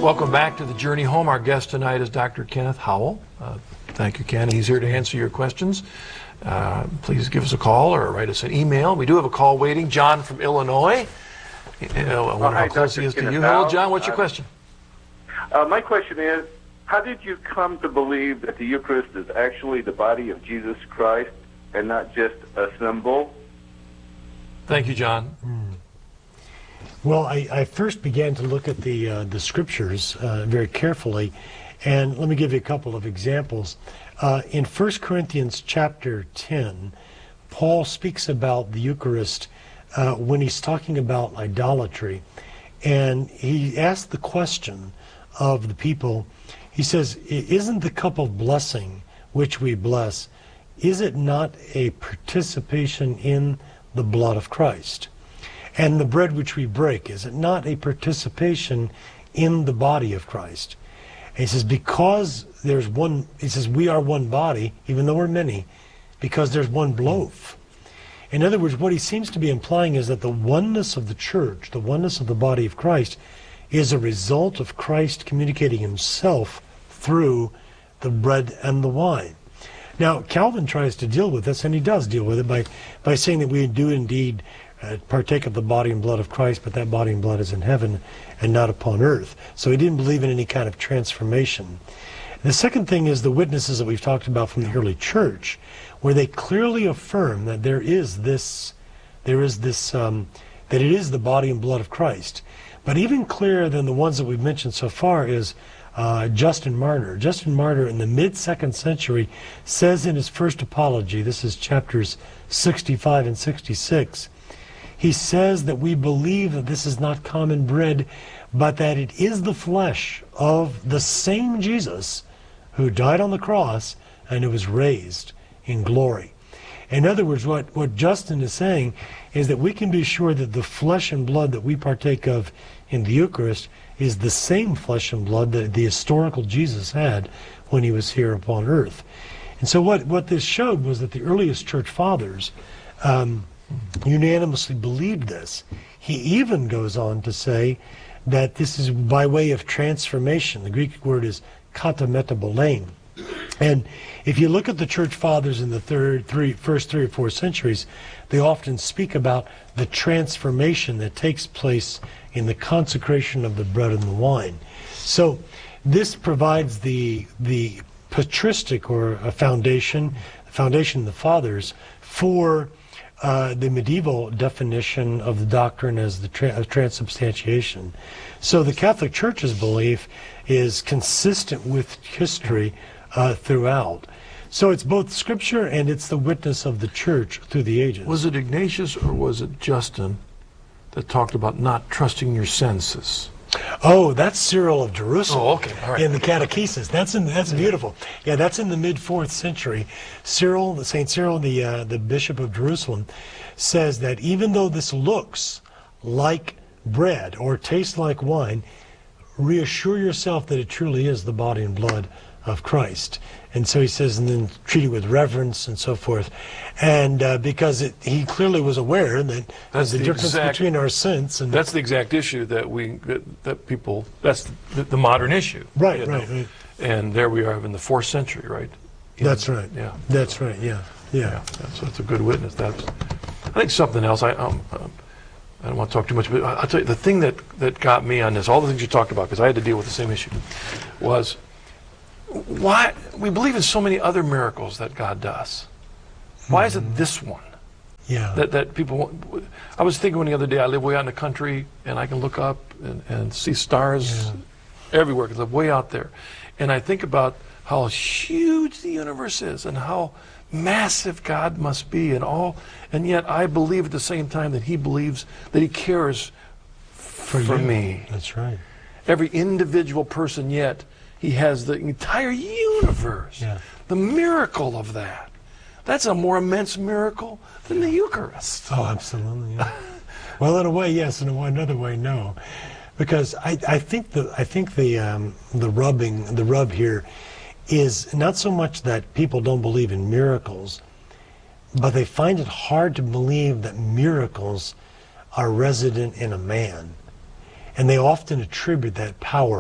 Welcome back to the Journey Home. Our guest tonight is Dr. Kenneth Howell. Thank you, Ken. He's here to answer your questions. Please give us a call or write us an email. We do have a call waiting. John from Illinois. I wonder how close he is to you. Hello, John. What's your question? My question is, how did you come to believe that the Eucharist is actually the body of Jesus Christ and not just a symbol? Thank you, John. Well, I first began to look at the scriptures very carefully, and let me give you a couple of examples. In 1 Corinthians chapter 10, Paul speaks about the Eucharist when he's talking about idolatry, and he asks the question of the people. He says, isn't the cup of blessing which we bless, is it not a participation in the blood of Christ? And the bread which we break, is it not a participation in the body of Christ? And he says, because there's one, he says, we are one body, even though we're many, because there's one loaf. In other words, what he seems to be implying is that the oneness of the church, the oneness of the body of Christ, is a result of Christ communicating himself through the bread and the wine. Now, Calvin tries to deal with this, and he does deal with it by saying that we do indeed partake of the body and blood of Christ, but that body and blood is in heaven and not upon earth. So he didn't believe in any kind of transformation. The second thing is the witnesses that we've talked about from the early church, where they clearly affirm that that it is the body and blood of Christ. But even clearer than the ones that we've mentioned so far is Justin Martyr. Justin Martyr in the mid-2nd century says in his first apology, this is chapters 65 and 66, he says that we believe that this is not common bread, but that it is the flesh of the same Jesus who died on the cross and who was raised in glory. In other words, what Justin is saying is that we can be sure that the flesh and blood that we partake of in the Eucharist is the same flesh and blood that the historical Jesus had when he was here upon earth. And so what this showed was that the earliest church fathers unanimously believed this. He even goes on to say that this is by way of transformation. The Greek word is katametabolein. And if you look at the church fathers in the first 3 or 4 centuries, they often speak about the transformation that takes place in the consecration of the bread and the wine. So this provides the patristic, or a foundation, of the fathers for the medieval definition of the doctrine as the transubstantiation. So the Catholic Church's belief is consistent with history throughout. So it's both Scripture and it's the witness of the Church through the ages. Was it Ignatius or was it Justin that talked about not trusting your senses? Oh, that's Cyril of Jerusalem. Oh, okay. All right. In the Catechesis. That's beautiful. Yeah, that's in the mid-4th century. Saint Cyril, the Bishop of Jerusalem, says that even though this looks like bread or tastes like wine, reassure yourself that it truly is the body and blood of Christ. And so he says, and then treat it with reverence and so forth. And because he clearly was aware that there's the difference between our sense and... That's the exact issue that people, that's the modern issue. Right, right. And there we are in the 4th century, right? That's right. Yeah. That's right, yeah. That's a good witness. I think something else, I don't want to talk too much, but I'll tell you, the thing that got me on this, all the things you talked about, because I had to deal with the same issue, was why we believe in so many other miracles that God does. Why is it this one? Yeah. That people. I was thinking the other day. I live way out in the country, and I can look up and see stars everywhere because I'm way out there. And I think about how huge the universe is and how massive God must be, and yet I believe at the same time that He believes that He cares for me. That's right. Every individual person, yet He has the entire universe. Yeah. The miracle of that. That's a more immense miracle than the Eucharist. Oh, absolutely. Yeah. Well, in a way, yes. In another way, no. Because I think the rub here is not so much that people don't believe in miracles, but they find it hard to believe that miracles are resident in a man. And they often attribute that power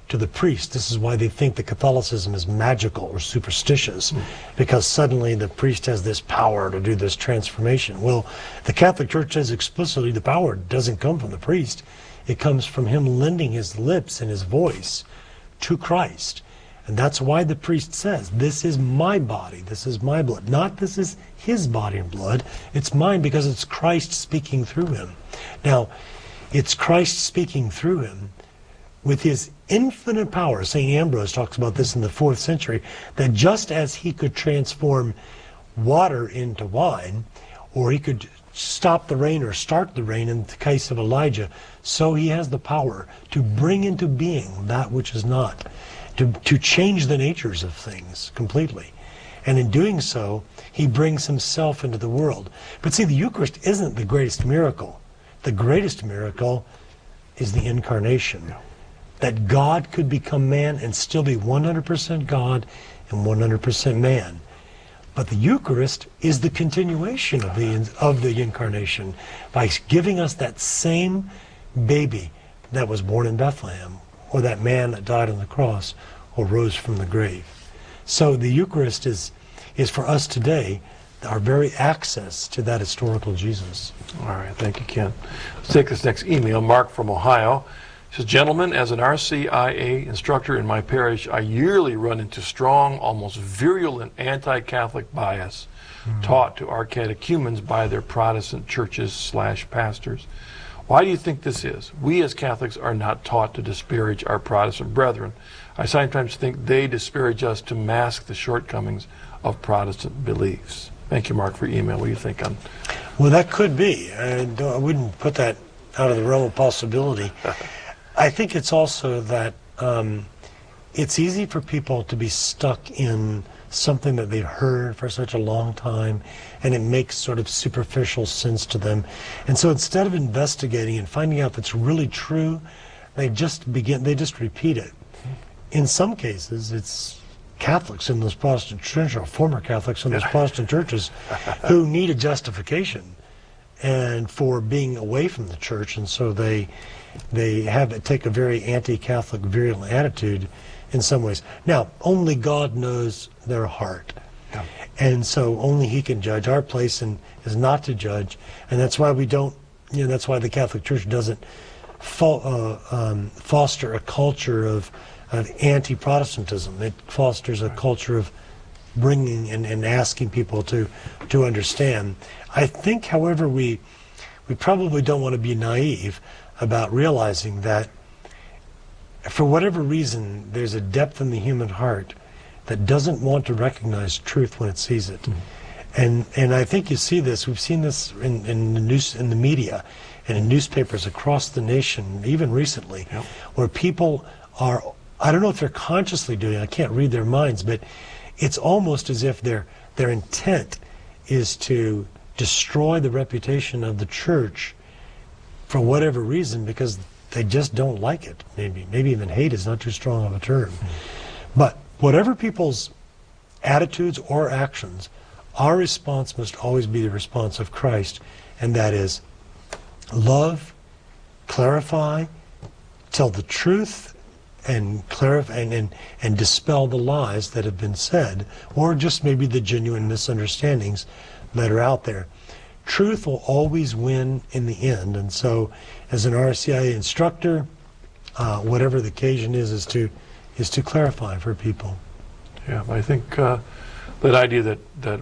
to the priest. This is why they think that Catholicism is magical or superstitious, because suddenly the priest has this power to do this transformation. Well, the Catholic Church says explicitly the power doesn't come from the priest. It comes from him lending his lips and his voice to Christ. And that's why the priest says, this is my body, this is my blood. Not this is his body and blood, it's mine, because it's Christ speaking through him. Now, it's Christ speaking through him with his infinite power. St. Ambrose talks about this in the 4th century, that just as he could transform water into wine, or he could stop the rain or start the rain in the case of Elijah, so he has the power to bring into being that which is not, to change the natures of things completely. And in doing so, he brings himself into the world. But see, the Eucharist isn't the greatest miracle. The greatest miracle is the incarnation. That God could become man and still be 100% God and 100% man. But the Eucharist is the continuation of the incarnation by giving us that same baby that was born in Bethlehem, or that man that died on the cross or rose from the grave. So the Eucharist is for us today our very access to that historical Jesus. All right, thank you, Ken. Let's take this next email. Mark from Ohio says, gentlemen, as an RCIA instructor in my parish, I yearly run into strong, almost virulent anti-Catholic bias taught to our catechumens by their Protestant churches/pastors. Why do you think this is? We as Catholics are not taught to disparage our Protestant brethren. I sometimes think they disparage us to mask the shortcomings of Protestant beliefs. Thank you, Mark, for your email. What do you think on? Well, that could be. I wouldn't put that out of the realm of possibility. I think it's also that it's easy for people to be stuck in something that they've heard for such a long time, and it makes sort of superficial sense to them. And so instead of investigating and finding out if it's really true, they just repeat it. In some cases, it's Catholics in those Protestant churches, or former Catholics in those Protestant churches, who need a justification and for being away from the church, and so they take a very anti-Catholic, virulent attitude in some ways. Now, only God knows their heart, and so only He can judge. Our place is not to judge, and that's why we don't. That's why the Catholic Church doesn't foster a culture of anti-Protestantism. It fosters a culture of bringing and asking people to understand. I think, however, we probably don't want to be naive about realizing that for whatever reason, there's a depth in the human heart that doesn't want to recognize truth when it sees it. And I think you see this. We've seen this in the news, in the media, and in newspapers across the nation, even recently, where people are, I don't know if they're consciously doing it, I can't read their minds, but it's almost as if their intent is to destroy the reputation of the church for whatever reason, because they just don't like it. Maybe even hate is not too strong of a term. But whatever people's attitudes or actions, our response must always be the response of Christ, and that is love, clarify, tell the truth, and clarify and dispel the lies that have been said, or just maybe the genuine misunderstandings that are out there. Truth will always win in the end, and so as an RCIA instructor, whatever the occasion is to clarify for people. Yeah, I think that idea that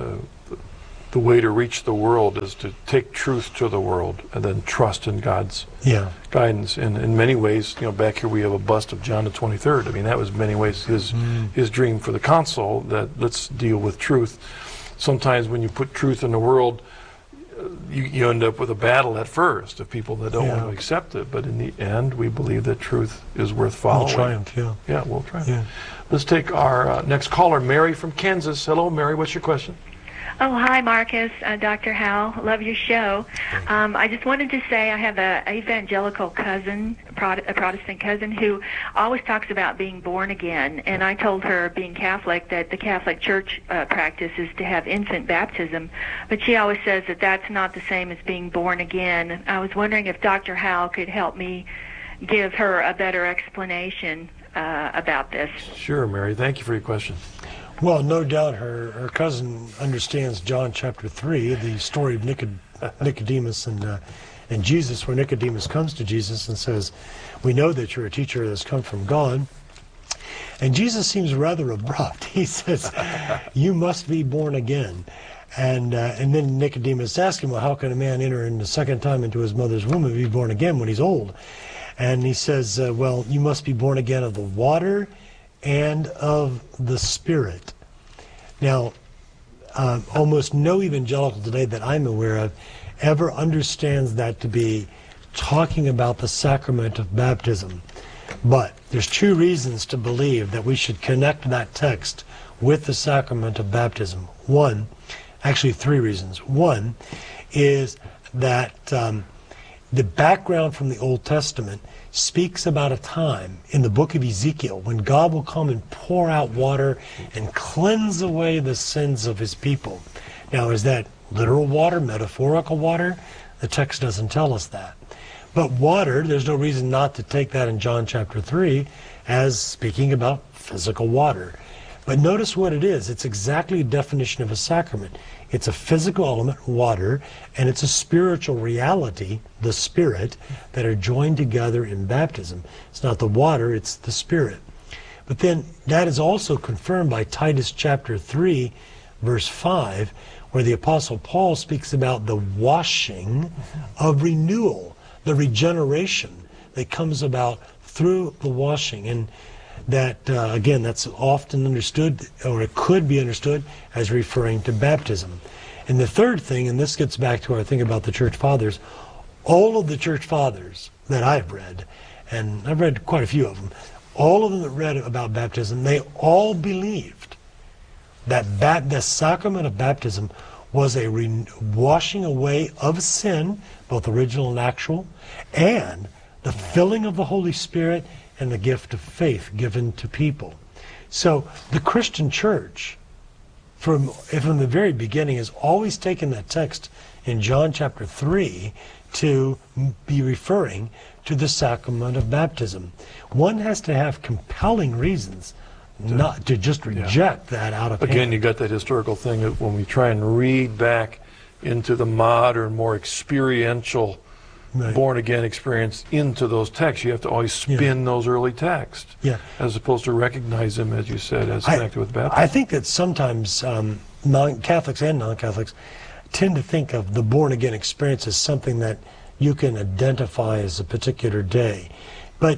the way to reach the world is to take truth to the world and then trust in God's guidance. And in many ways, back here we have a bust of John the 23rd. I mean, that was in many ways his dream for the council, that let's deal with truth. Sometimes when you put truth in the world, you end up with a battle at first of people that don't want to accept it. But in the end, we believe that truth is worth following. We'll triumph, Yeah, we'll triumph. Let's take our next caller, Mary from Kansas. Hello, Mary. What's your question? Oh, hi, Marcus, Dr. Howell. Love your show. I just wanted to say I have an evangelical cousin, a Protestant cousin, who always talks about being born again. And I told her, being Catholic, that the Catholic Church practice is to have infant baptism. But she always says that that's not the same as being born again. I was wondering if Dr. Howell could help me give her a better explanation about this. Sure, Mary. Thank you for your question. Well, no doubt her cousin understands John chapter 3, the story of Nicodemus and Jesus, where Nicodemus comes to Jesus and says, "We know that you're a teacher that's come from God." And Jesus seems rather abrupt. He says, "You must be born again." And then Nicodemus asks him, "Well, how can a man enter in the second time into his mother's womb and be born again when he's old?" And he says, "Well, you must be born again of the water and of the Spirit." Now, almost no evangelical today that I'm aware of ever understands that to be talking about the sacrament of baptism. But there's two reasons to believe that we should connect that text with the sacrament of baptism. One, actually three reasons. One is that the background from the Old Testament speaks about a time in the book of Ezekiel when God will come and pour out water and cleanse away the sins of his people. Now, is that literal water, metaphorical water? The text doesn't tell us that. But water, there's no reason not to take that in John chapter 3 as speaking about physical water. But notice what it is. It's exactly a definition of a sacrament. It's a physical element, water, and it's a spiritual reality, the Spirit, that are joined together in baptism. It's not the water, it's the Spirit. But then that is also confirmed by Titus chapter 3, verse 5, where the Apostle Paul speaks about the washing of renewal, the regeneration that comes about through the washing. And that, again, that's often understood, or it could be understood, as referring to baptism. And the third thing, and this gets back to our thing about the Church Fathers, all of the Church Fathers that I've read, and I've read quite a few of them, all of them that read about baptism, they all believed that the sacrament of baptism was a washing away of sin, both original and actual, and the filling of the Holy Spirit and the gift of faith given to people. So the Christian church, from the very beginning, has always taken that text in John chapter 3 to be referring to the sacrament of baptism. One has to have compelling reasons not to just reject that out of hand. Again, you got that historical thing that when we try and read back into the modern, more experiential born-again experience into those texts, you have to always spin those early texts, as opposed to recognize them, as you said, as connected with baptism. I think that sometimes Catholics and non-Catholics tend to think of the born-again experience as something that you can identify as a particular day. But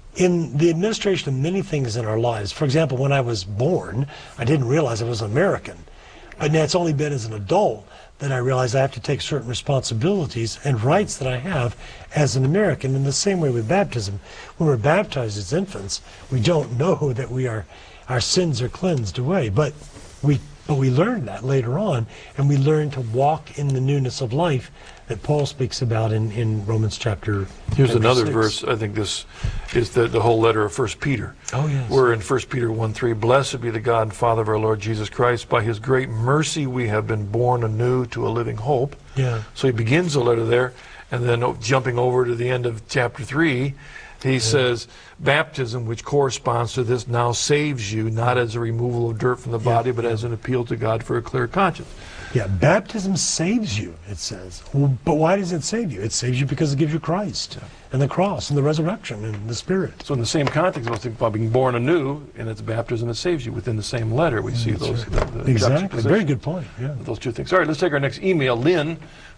in the administration of many things in our lives, for example, when I was born, I didn't realize I was American. But now it's only been as an adult that I realize I have to take certain responsibilities and rights that I have as an American. In the same way with baptism, when we're baptized as infants, we don't know that our sins are cleansed away. But we learn that later on, and we learn to walk in the newness of life that Paul speaks about in Romans chapter 6. Here's another verse. I think this is the whole letter of 1 Peter. Oh, yes. We're in 1 Peter 1:3. Blessed be the God and Father of our Lord Jesus Christ. By his great mercy we have been born anew to a living hope. Yeah. So he begins the letter there, and then jumping over to the end of chapter 3, he says, baptism, which corresponds to this, now saves you, not as a removal of dirt from the body, but as an appeal to God for a clear conscience. Yeah, baptism saves you, it says. Well, but why does it save you? It saves you because it gives you Christ and the cross and the resurrection and the Spirit. So in the same context, I think about being born anew, and it's baptism that saves you. Within the same letter, we see those. Exactly. Very good point. Yeah. Those two things. All right, let's take our next email. Lynn